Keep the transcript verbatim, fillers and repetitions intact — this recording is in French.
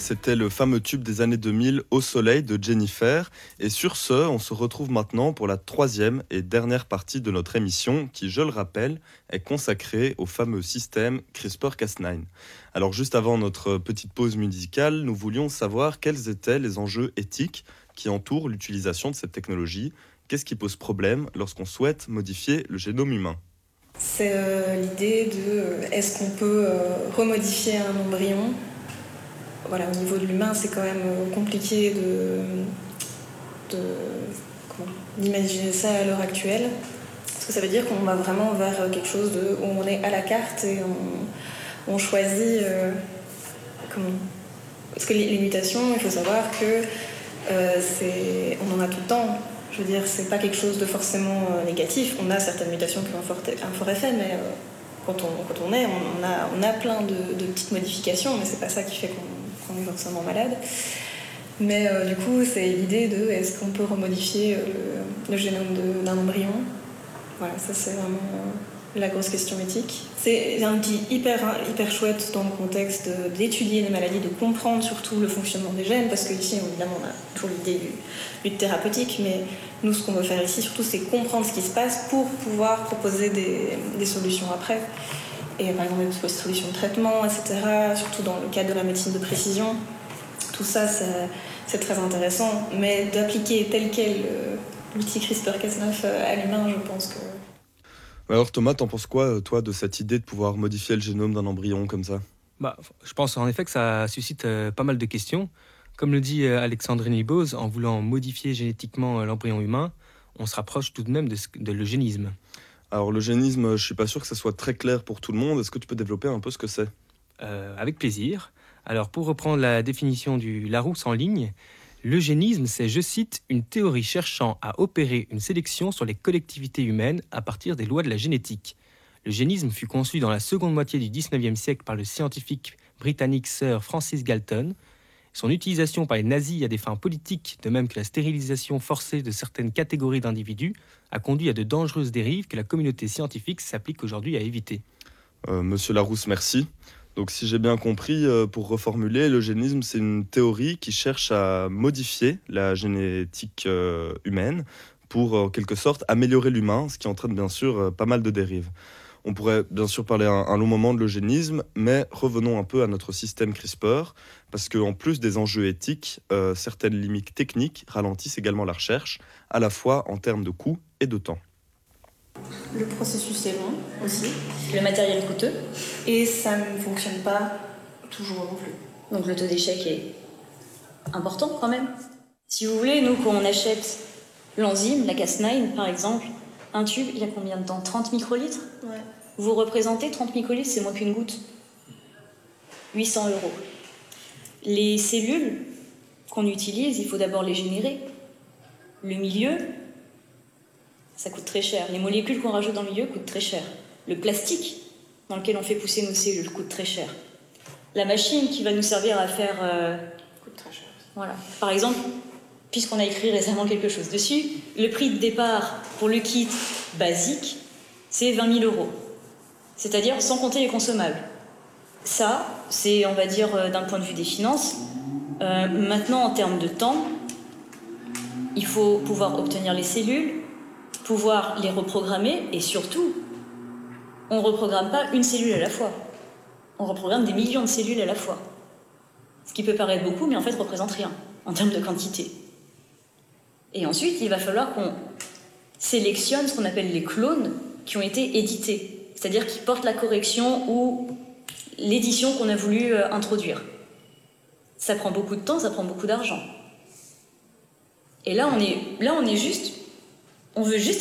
c'était le fameux tube des années deux mille Au soleil de Jennifer. Et sur ce, on se retrouve maintenant pour la troisième et dernière partie de notre émission qui, je le rappelle, est consacrée au fameux système CRISPR Cas neuf. Alors juste avant notre petite pause musicale, nous voulions savoir quels étaient les enjeux éthiques qui entourent l'utilisation de cette technologie. Qu'est-ce qui pose problème lorsqu'on souhaite modifier le génome humain ? C'est euh, l'idée de euh, est-ce qu'on peut euh, remodifier un embryon. Voilà, au niveau de l'humain, c'est quand même euh, compliqué de, de, comment, d'imaginer ça à l'heure actuelle. Parce que ça veut dire qu'on va vraiment vers quelque chose de, où on est à la carte et on, on choisit. Euh, comment, parce que les, les mutations, il faut savoir que euh, c'est, on en a tout le temps. Je veux dire, c'est pas quelque chose de forcément euh, négatif. On a certaines mutations qui ont un fort, un fort effet, mais euh, quand, on, quand on est, on, on, a, on a plein de, de petites modifications, mais c'est pas ça qui fait qu'on, qu'on est forcément malade. Mais euh, du coup, c'est l'idée de est-ce qu'on peut remodifier euh, le, le génome de, d'un embryon. Voilà, ça c'est vraiment euh, la grosse question éthique. C'est un outil hyper, hyper chouette dans le contexte de, d'étudier les maladies, de comprendre surtout le fonctionnement des gènes, parce qu'ici, évidemment, on a toujours l'idée du, du thérapeutique, mais nous, ce qu'on veut faire ici, surtout, c'est comprendre ce qui se passe pour pouvoir proposer des, des solutions après. Et par exemple, des solutions de traitement, et cetera, surtout dans le cadre de la médecine de précision. Tout ça, c'est, c'est très intéressant, mais d'appliquer tel quel euh, l'outil CRISPR Cas neuf à l'humain, je pense que... Alors Thomas, t'en penses quoi, toi, de cette idée de pouvoir modifier le génome d'un embryon comme ça ? Bah, je pense en effet que ça suscite euh, pas mal de questions. Comme le dit euh, Alexandre Nibose, en voulant modifier génétiquement euh, l'embryon humain, on se rapproche tout de même de, de l'eugénisme. Alors l'eugénisme, je suis pas sûr que ça soit très clair pour tout le monde. Est-ce que tu peux développer un peu ce que c'est ? euh, Avec plaisir. Alors pour reprendre la définition du Larousse en ligne, l'eugénisme, c'est, je cite, une théorie cherchant à opérer une sélection sur les collectivités humaines à partir des lois de la génétique. L'eugénisme fut conçu dans la seconde moitié du dix-neuvième siècle par le scientifique britannique Sir Francis Galton. Son utilisation par les nazis à des fins politiques, de même que la stérilisation forcée de certaines catégories d'individus, a conduit à de dangereuses dérives que la communauté scientifique s'applique aujourd'hui à éviter. Euh, Monsieur Larousse, merci. Donc si j'ai bien compris, euh, pour reformuler, l'eugénisme, c'est une théorie qui cherche à modifier la génétique euh, humaine pour, en quelque sorte, améliorer l'humain, ce qui entraîne bien sûr euh, pas mal de dérives. On pourrait bien sûr parler un, un long moment de l'eugénisme, mais revenons un peu à notre système CRISPR, parce qu'en plus des enjeux éthiques, euh, certaines limites techniques ralentissent également la recherche, à la fois en termes de coût et de temps. Le processus est long aussi. Le matériel est coûteux. Et ça ne fonctionne pas toujours non plus. Donc le taux d'échec est important quand même. Si vous voulez, nous, quand on achète l'enzyme, la Cas neuf par exemple, un tube, il y a combien de temps ? trente microlitres ? Ouais. Vous représentez trente microlitres, c'est moins qu'une goutte. huit cents euros. Les cellules qu'on utilise, il faut d'abord les générer. Le milieu, ça coûte très cher. Les molécules qu'on rajoute dans le milieu coûtent très cher. Le plastique dans lequel on fait pousser nos cellules coûte très cher. La machine qui va nous servir à faire... Euh, coûte très cher. Voilà. Par exemple, puisqu'on a écrit récemment quelque chose dessus, le prix de départ pour le kit basique, c'est vingt mille euros. C'est-à-dire sans compter les consommables. Ça, c'est, on va dire, euh, d'un point de vue des finances. Euh, maintenant, en termes de temps, il faut pouvoir obtenir les cellules, pouvoir les reprogrammer, et surtout, on ne reprogramme pas une cellule à la fois. On reprogramme des millions de cellules à la fois. Ce qui peut paraître beaucoup, mais en fait représente rien, en termes de quantité. Et ensuite, il va falloir qu'on sélectionne ce qu'on appelle les clones qui ont été édités, c'est-à-dire qui portent la correction ou l'édition qu'on a voulu euh, introduire. Ça prend beaucoup de temps, ça prend beaucoup d'argent. Et là, on est, là, on est juste, on veut juste